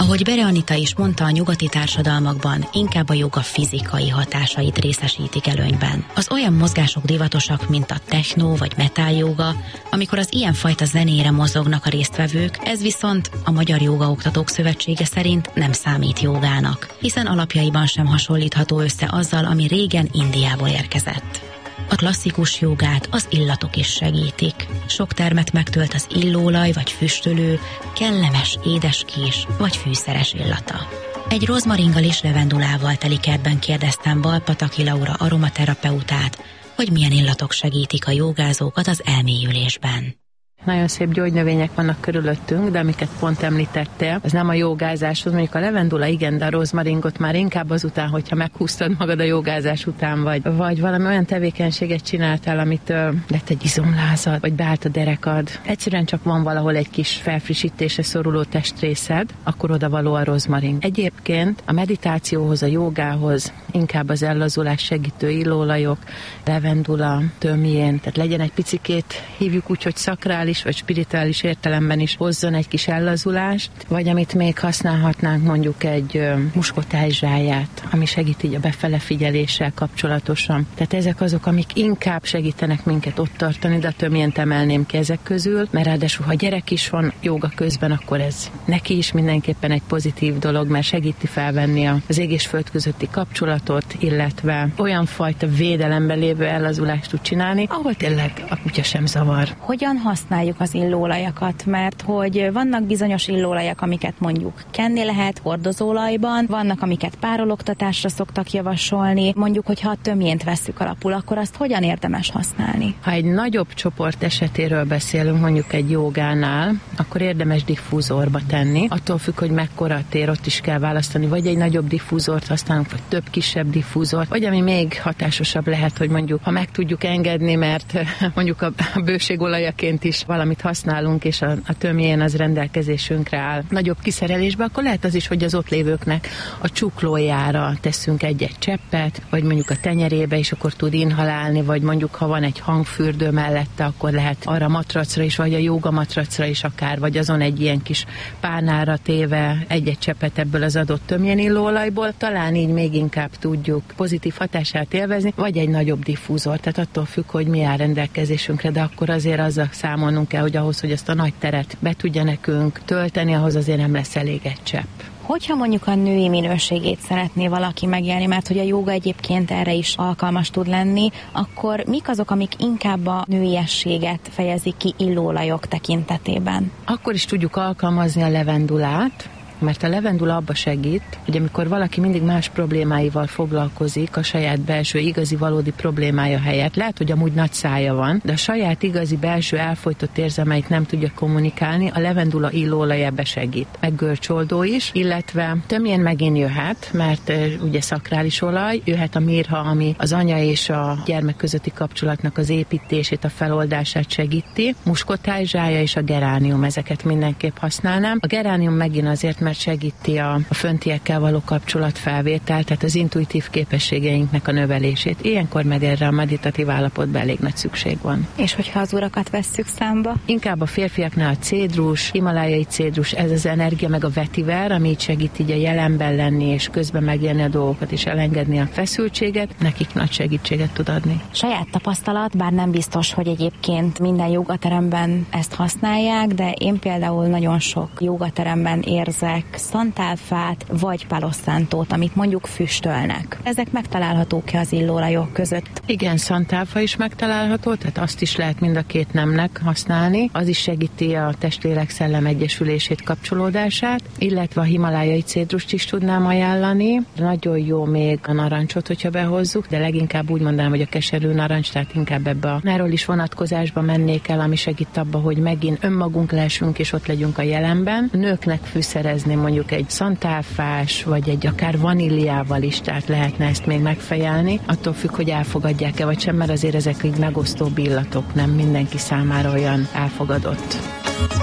Ahogy Bere Anita is mondta, a nyugati társadalmakban inkább a jóga fizikai hatásait részesítik előnyben. Az olyan mozgások divatosak, mint a techno vagy metal jóga, amikor az ilyenfajta zenére mozognak a résztvevők, ez viszont a Magyar Jógaoktatók Szövetsége szerint nem számít jógának, hiszen alapjaiban sem hasonlítható össze azzal, ami régen Indiából érkezett. A klasszikus jógát az illatok is segítik. Sok termet megtölt az illóolaj vagy füstölő, kellemes édeskés vagy fűszeres illata. Egy rozmaringgal és levendulával teli kertben kérdeztem Balpataki Laura aromaterapeutát, hogy milyen illatok segítik a jogázókat az elmélyülésben. Nagyon szép gyógynövények vannak körülöttünk, de amiket pont említettél, az nem a jogázáshoz. Mondjuk a levendula igen, de a rozmaringot már inkább azután, hogyha meghúztad magad a jogázás után, vagy valami olyan tevékenységet csináltál, amit lett egy izomlázad, vagy beállt a derekad. Egyszerűen csak van valahol egy kis felfrissítésre szoruló testrészed, akkor oda való a rozmarin. Egyébként a meditációhoz, a jogához inkább az ellazulás segítő illóolajok, levendula, tömjén, tehát legyen egy picikét, hívjuk úgy, hogy szakrális vagy spirituális értelemben is hozzon egy kis ellazulást, vagy amit még használhatnánk, mondjuk egy muskotájzsáját, ami segít így a befele figyeléssel kapcsolatosan. Tehát ezek azok, amik inkább segítenek minket ott tartani, de tömjént emelném ki ezek közül, mert ráadásul, ha gyerek is van jóga közben, akkor ez neki is mindenképpen egy pozitív dolog, mert segíti felvenni az ég és föld közötti kapcsolatot, illetve olyan fajta védelemben lévő ellazulást tud csinálni, ahol tényleg a kutya sem zavar. Hogyan használjuk az illóolajakat, mert hogy vannak bizonyos illóolajak, amiket mondjuk kenni lehet hordozóolajban, vannak, amiket párologtatásra szoktak javasolni, mondjuk, hogyha a tömjént vesszük alapul, akkor azt hogyan érdemes használni? Ha egy nagyobb csoport esetéről beszélünk, mondjuk egy jogánál, akkor érdemes diffúzorba tenni. Attól függ, hogy mekkora a tér, ott is kell választani, vagy egy nagyobb diffúzort használunk, vagy több kisebb diffúzort, vagy ami még hatásosabb lehet, hogy mondjuk, ha meg tudjuk engedni, mert mondjuk a bőségolajaként is valamit használunk, és a tömjén az rendelkezésünkre áll nagyobb kiszerelésbe, akkor lehet az is, hogy az ott lévőknek a csuklójára teszünk egy-egy cseppet, vagy mondjuk a tenyerébe, és akkor tud inhalálni, vagy mondjuk ha van egy hangfürdő mellette, akkor lehet arra matracra is, vagy a jóga matracra is akár, vagy azon egy ilyen kis párnára téve egy-egy cseppet ebből az adott tömjén illóolajból, talán így még inkább tudjuk pozitív hatását élvezni, vagy egy nagyobb diffúzor, tehát attól függ, hogy mi áll rendelkezésünkre, de akkor azért azzal számolnunk kell, hogy ahhoz, hogy ezt a nagy teret be tudja nekünk tölteni, ahhoz azért nem lesz elég egy csepp. Hogyha mondjuk a női minőségét szeretné valaki megélni, mert hogy a jóga egyébként erre is alkalmas tud lenni, akkor mik azok, amik inkább a nőiességet fejezik ki illóolajok tekintetében? Akkor is tudjuk alkalmazni a levendulát, mert a levendula abba segít, hogy amikor valaki mindig más problémáival foglalkozik, a saját belső igazi valódi problémája helyett, lehet, hogy amúgy nagy szája van, de a saját igazi belső elfojtott érzelmeit nem tudja kommunikálni, a levendula illóolaj ebbe segít. Meg görcsoldó is, illetve tömjén megint jöhet, mert ugye szakrális olaj, jöhet a mirha, ami az anya és a gyermek közötti kapcsolatnak az építését, a feloldását segíti, muskotájzsája és a geránium, ezeket mindenképp használnám. A geránium megint azért, mert segíti a föntiekkel való kapcsolatfelvételt, tehát az intuitív képességeinknek a növelését. Ilyenkor meg erre a meditatív állapotban elég nagy szükség van. És hogyha az urakat vesszük számba? Inkább a férfiaknál a cédrus, himalájai cédrus, ez az energia, meg a vetiver, ami így segít így a jelenben lenni, és közben megélni a dolgokat, és elengedni a feszültséget, nekik nagy segítséget tud adni. Saját tapasztalat, bár nem biztos, hogy egyébként minden jogateremben ezt használják, de én például nagyon sok jogateremben érzek szantálfát vagy palosszántót, amit mondjuk füstölnek. Ezek megtalálhatók-e az illóolajok között? Igen, szantálfa is megtalálható, tehát azt is lehet mind a két nemnek használni. Az is segíti a testlélek-szellem egyesülését, kapcsolódását, illetve a himalájai cédrust is tudnám ajánlani. Nagyon jó még a narancsot, hogyha behozzuk, de leginkább úgy mondanám, hogy a keserű narancs, tehát inkább ebbe a náról is vonatkozásba mennék el, ami segít abba, hogy megint önmagunk lehessünk, és ott legyünk a jelenben. A nőknek fűszerezni mondjuk egy szantálfás, vagy egy akár vaníliával is, tehát lehetne ezt még megfejelni. Attól függ, hogy elfogadják-e vagy sem, mert azért ezek így megosztó illatok, nem mindenki számára olyan elfogadott.